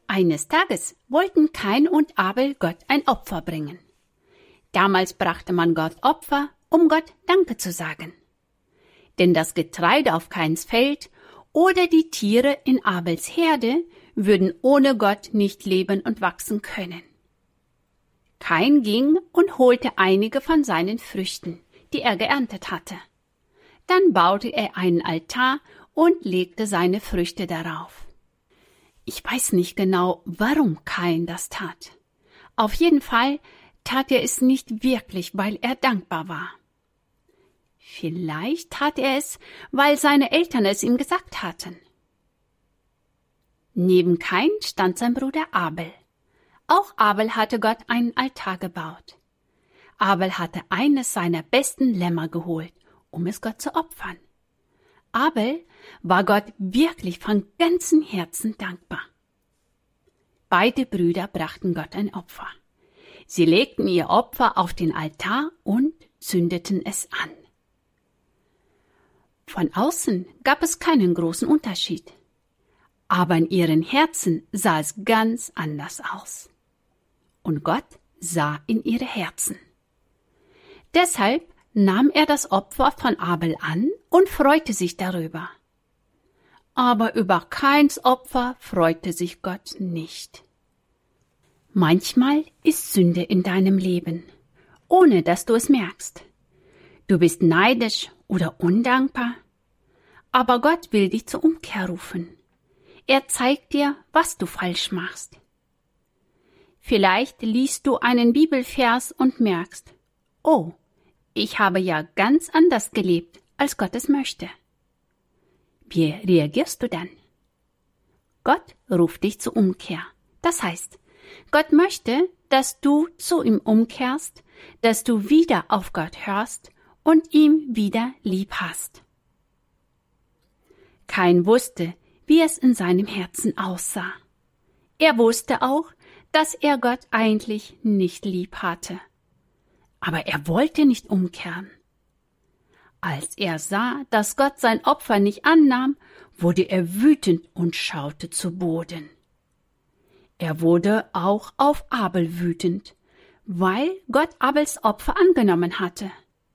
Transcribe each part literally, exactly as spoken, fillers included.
Eines Tages wollten Kain und Abel Gott ein Opfer bringen. Damals brachte man Gott Opfer, um Gott Danke zu sagen. Denn das Getreide auf Kains Feld oder die Tiere in Abels Herde würden ohne Gott nicht leben und wachsen können. Kain ging und holte einige von seinen Früchten, die er geerntet hatte. Dann baute er einen Altar und legte seine Früchte darauf. Ich weiß nicht genau, warum Kain das tat. Auf jeden Fall tat er es nicht wirklich, weil er dankbar war. Vielleicht tat er es, weil seine Eltern es ihm gesagt hatten. Neben Kain stand sein Bruder Abel. Auch Abel hatte Gott einen Altar gebaut. Abel hatte eines seiner besten Lämmer geholt, um es Gott zu opfern. Abel war Gott wirklich von ganzem Herzen dankbar. Beide Brüder brachten Gott ein Opfer. Sie legten ihr Opfer auf den Altar und zündeten es an. Von außen gab es keinen großen Unterschied, aber in ihren Herzen sah es ganz anders aus. Und Gott sah in ihre Herzen. Deshalb nahm er das Opfer von Abel an und freute sich darüber. Aber über Kains Opfer freute sich Gott nicht. Manchmal ist Sünde in deinem Leben, ohne dass du es merkst. Du bist neidisch oder undankbar, aber Gott will dich zur Umkehr rufen. Er zeigt dir, was du falsch machst. Vielleicht liest du einen Bibelvers und merkst, oh, ich habe ja ganz anders gelebt, als Gott es möchte. Wie reagierst du dann? Gott ruft dich zur Umkehr. Das heißt, Gott möchte, dass du zu ihm umkehrst, dass du wieder auf Gott hörst und ihm wieder lieb hast. Kain wusste, wie es in seinem Herzen aussah. Er wusste auch, dass er Gott eigentlich nicht lieb hatte. Aber er wollte nicht umkehren. Als er sah, dass Gott sein Opfer nicht annahm, wurde er wütend und schaute zu Boden. Er wurde auch auf Abel wütend, weil Gott Abels Opfer angenommen hatte.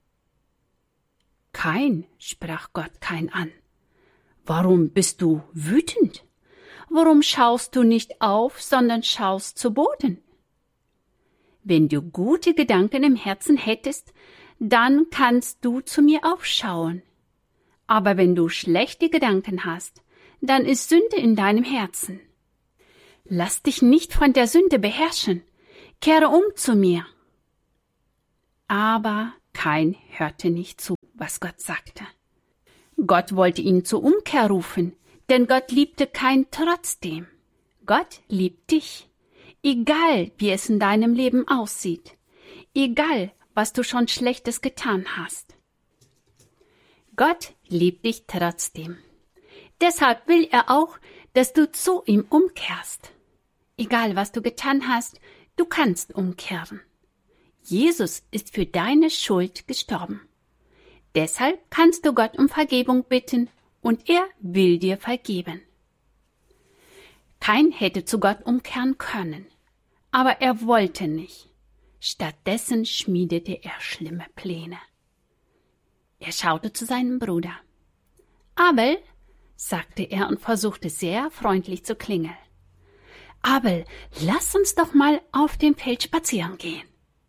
Kain, sprach Gott Kain an, warum bist du wütend? Warum schaust du nicht auf, sondern schaust zu Boden? Wenn du gute Gedanken im Herzen hättest, dann kannst du zu mir aufschauen. Aber wenn du schlechte Gedanken hast, dann ist Sünde in deinem Herzen. Lass dich nicht von der Sünde beherrschen. Kehre um zu mir. Aber Kain hörte nicht zu, was Gott sagte. Gott wollte ihn zur Umkehr rufen, denn Gott liebte Kain trotzdem. Gott liebt dich, egal wie es in deinem Leben aussieht, egal was du schon Schlechtes getan hast. Gott liebt dich trotzdem. Deshalb will er auch, dass du zu ihm umkehrst. Egal was du getan hast, du kannst umkehren. Jesus ist für deine Schuld gestorben. Deshalb kannst du Gott um Vergebung bitten und er will dir vergeben. Kain hätte zu Gott umkehren können, aber er wollte nicht. Stattdessen schmiedete er schlimme Pläne. Er schaute zu seinem Bruder. Abel, sagte er und versuchte sehr freundlich zu klingeln. Abel, lass uns doch mal auf dem Feld spazieren gehen.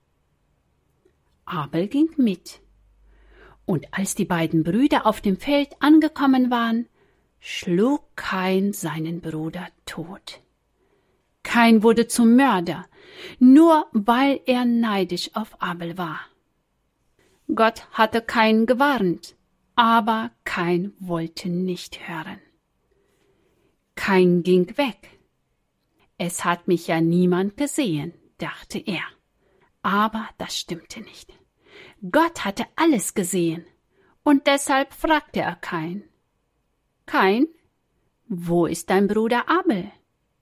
Abel ging mit. Und als die beiden Brüder auf dem Feld angekommen waren, schlug Kain seinen Bruder tot. Kain wurde zum Mörder, nur weil er neidisch auf Abel war. Gott hatte Kain gewarnt, aber Kain wollte nicht hören. Kain ging weg. Es hat mich ja niemand gesehen, dachte er. Aber das stimmte nicht. Gott hatte alles gesehen, und deshalb fragte er Kain. Kain, wo ist dein Bruder Abel?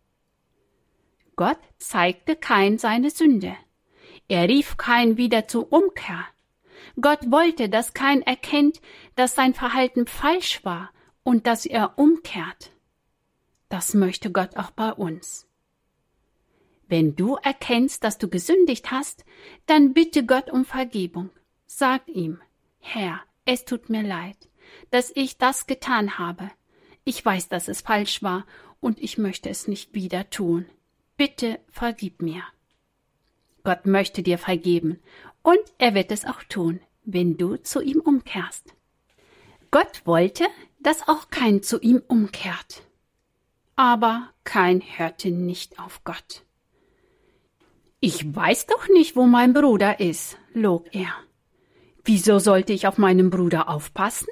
Gott zeigte Kain seine Sünde. Er rief Kain wieder zur Umkehr. Gott wollte, dass Kain erkennt, dass sein Verhalten falsch war und dass er umkehrt. Das möchte Gott auch bei uns. Wenn du erkennst, dass du gesündigt hast, dann bitte Gott um Vergebung. Sag ihm, Herr, es tut mir leid, dass ich das getan habe. Ich weiß, dass es falsch war und ich möchte es nicht wieder tun. Bitte vergib mir. Gott möchte dir vergeben und er wird es auch tun, wenn du zu ihm umkehrst. Gott wollte, dass auch Kain zu ihm umkehrt. Aber Kain hörte nicht auf Gott. »Ich weiß doch nicht, wo mein Bruder ist«, log er. »Wieso sollte ich auf meinen Bruder aufpassen?«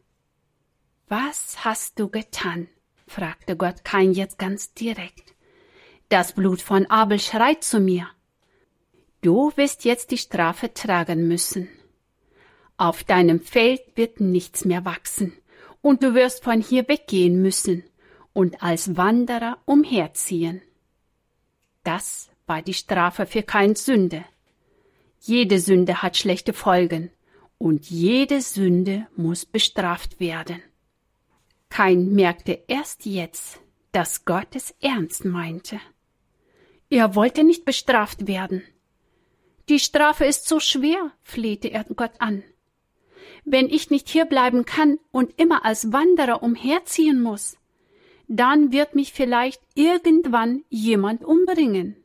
»Was hast du getan?«, fragte Gott Kain jetzt ganz direkt. »Das Blut von Abel schreit zu mir. Du wirst jetzt die Strafe tragen müssen. Auf deinem Feld wird nichts mehr wachsen, und du wirst von hier weggehen müssen und als Wanderer umherziehen.« Das war die Strafe für Kains Sünde. Jede Sünde hat schlechte Folgen, und jede Sünde muss bestraft werden. Kain merkte erst jetzt, dass Gott es ernst meinte. Er wollte nicht bestraft werden. Die Strafe ist so schwer, flehte er Gott an. Wenn ich nicht hierbleiben kann und immer als Wanderer umherziehen muss, dann wird mich vielleicht irgendwann jemand umbringen.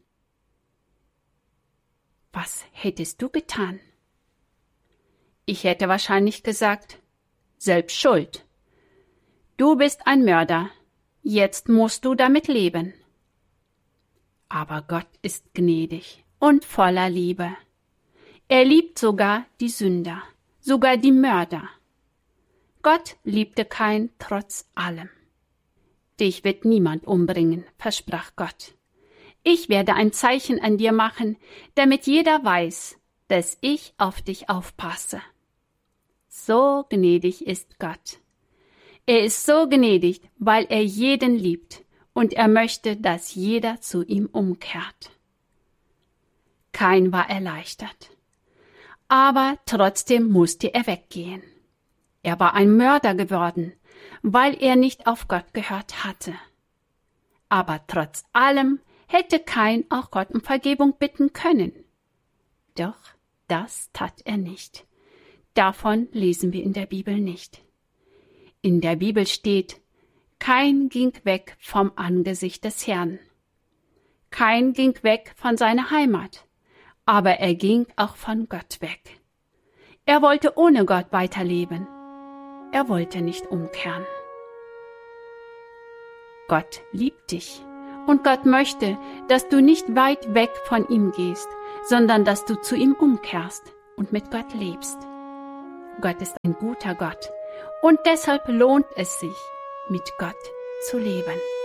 Was hättest du getan? Ich hätte wahrscheinlich gesagt, selbst schuld. Du bist ein Mörder, jetzt musst du damit leben. Aber Gott ist gnädig und voller Liebe. Er liebt sogar die Sünder, sogar die Mörder. Gott liebte Kain trotz allem. Dich wird niemand umbringen, versprach Gott. Ich werde ein Zeichen an dir machen, damit jeder weiß, dass ich auf dich aufpasse. So gnädig ist Gott. Er ist so gnädig, weil er jeden liebt und er möchte, dass jeder zu ihm umkehrt. Kain war erleichtert. Aber trotzdem musste er weggehen. Er war ein Mörder geworden, weil er nicht auf Gott gehört hatte. Aber trotz allem hätte Kain auch Gott um Vergebung bitten können. Doch das tat er nicht. Davon lesen wir in der Bibel nicht. In der Bibel steht, Kain ging weg vom Angesicht des Herrn. Kain ging weg von seiner Heimat, aber er ging auch von Gott weg. Er wollte ohne Gott weiterleben. Er wollte nicht umkehren. Gott liebt dich. Und Gott möchte, dass du nicht weit weg von ihm gehst, sondern dass du zu ihm umkehrst und mit Gott lebst. Gott ist ein guter Gott und deshalb lohnt es sich, mit Gott zu leben.